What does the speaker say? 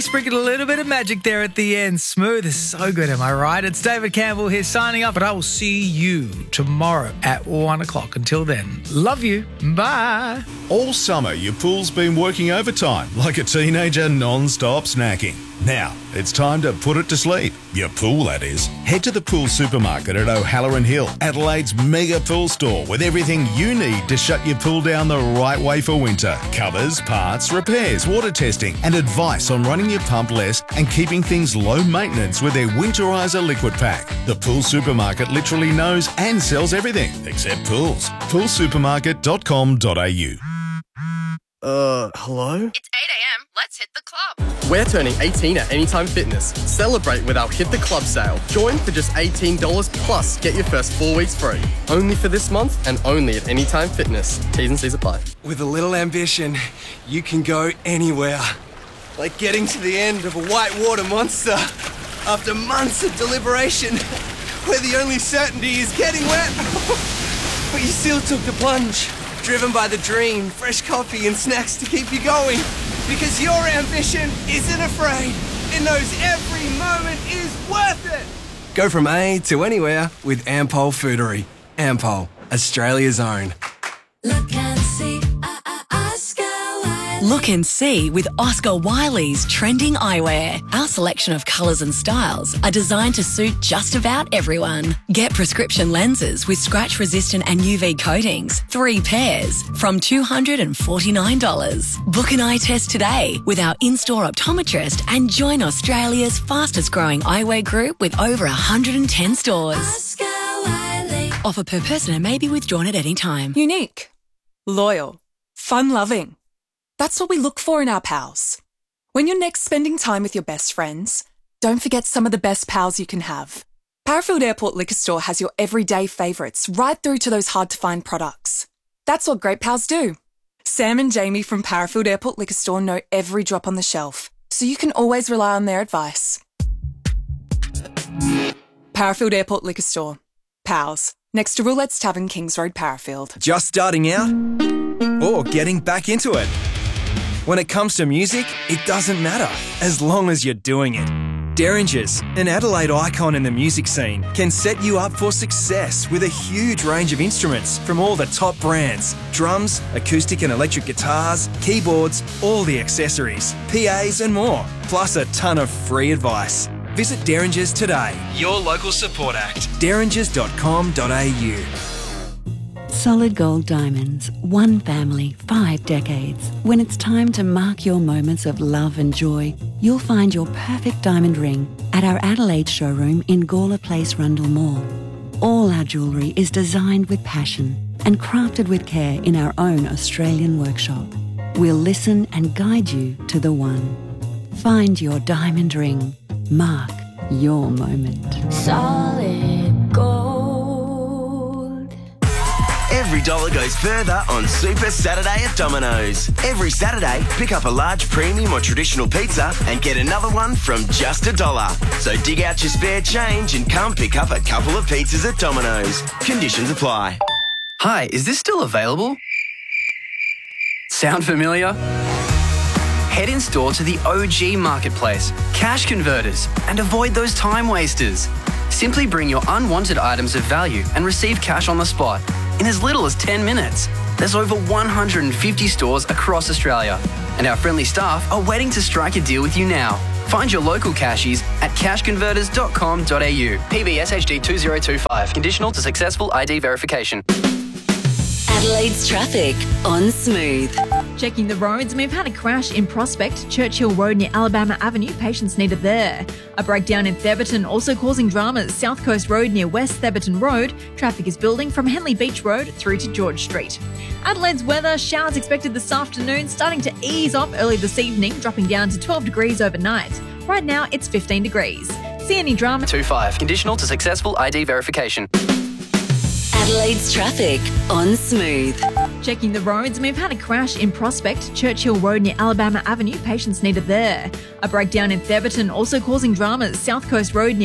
we sprinkled a little bit of magic there at the end. Smooth is so good, am I right? It's David Campbell here signing off, but I will see you tomorrow at 1 o'clock. Until then, love you. Bye. All summer, your pool's been working overtime like a teenager non-stop snacking. Now, it's time to put it to sleep. Your pool, that is. Head to the Pool Supermarket at O'Halloran Hill, Adelaide's mega pool store, with everything you need to shut your pool down the right way for winter. Covers, parts, repairs, water testing, and advice on running your pump less and keeping things low maintenance with their Winterizer liquid pack. The Pool Supermarket literally knows and sells everything except pools. Poolsupermarket.com.au. Hello? It's 8 a.m. Let's hit the club. We're turning 18 at Anytime Fitness. Celebrate with our Hit the Club sale. Join for just $18 plus get your first 4 weeks free. Only for this month and only at Anytime Fitness. T's and C's apply. With a little ambition, you can go anywhere. Like getting to the end of a whitewater monster after months of deliberation, where the only certainty is getting wet. But you still took the plunge, driven by the dream, fresh coffee and snacks to keep you going. Because your ambition isn't afraid. It knows every moment is worth it. Go from A to anywhere with Ampol Foodery. Ampol, Australia's own. Look and see, Oscar Wiley. Look and see with Oscar Wiley's trending eyewear. Our selection of colours and styles are designed to suit just about everyone. Get prescription lenses with scratch-resistant and UV coatings, 3 pairs, from $249. Book an eye test today with our in-store optometrist and join Australia's fastest-growing eyewear group with over 110 stores. Oscar Wiley. Offer per person and may be withdrawn at any time. Unique, loyal, fun-loving. That's what we look for in our pals. When you're next spending time with your best friends, don't forget some of the best pals you can have. Parafield Airport Liquor Store has your everyday favourites right through to those hard-to-find products. That's what great pals do. Sam and Jamie from Parafield Airport Liquor Store know every drop on the shelf, so you can always rely on their advice. Parafield Airport Liquor Store. Pals. Next to Roulette's Tavern, Kings Road, Parafield. Just starting out or getting back into it? When it comes to music, it doesn't matter, as long as you're doing it. Derringers, an Adelaide icon in the music scene, can set you up for success with a huge range of instruments from all the top brands. Drums, acoustic and electric guitars, keyboards, all the accessories, PAs and more, plus a ton of free advice. Visit Derringers today, your local support act. derringers.com.au. Solid Gold Diamonds, one family, 5 decades. When it's time to mark your moments of love and joy, you'll find your perfect diamond ring at our Adelaide showroom in Gawler Place, Rundle Mall. All our jewellery is designed with passion and crafted with care in our own Australian workshop. We'll listen and guide you to the one. Find your diamond ring. Mark your moment. Solid gold. Every dollar goes further on Super Saturday at Domino's. Every Saturday, pick up a large premium or traditional pizza and get another one from just $1. So dig out your spare change and come pick up a couple of pizzas at Domino's. Conditions apply. Hi, is this still available? Sound familiar? Head in store to the OG Marketplace, Cash Converters, and avoid those time wasters. Simply bring your unwanted items of value and receive cash on the spot in as little as 10 minutes. There's over 150 stores across Australia, and our friendly staff are waiting to strike a deal with you now. Find your local cashies at cashconverters.com.au. PBS HD 2025. Conditional to successful ID verification. Adelaide's traffic on Smooth. Checking the roads, we've had a crash in Prospect, Churchill Road near Alabama Avenue. Patience needed there. A breakdown in Theberton also causing dramas. South Coast Road near West Theberton Road. Traffic is building from Henley Beach Road through to George Street. Adelaide's weather, showers expected this afternoon, starting to ease off early this evening, dropping down to 12 degrees overnight. Right now, it's 15 degrees. See any drama? 25. Conditional to successful ID verification. Adelaide's traffic on Smooth. Checking the roads, we've had a crash in Prospect, Churchill Road near Alabama Avenue. Patience needed there. A breakdown in Theberton also causing dramas. South Coast Road near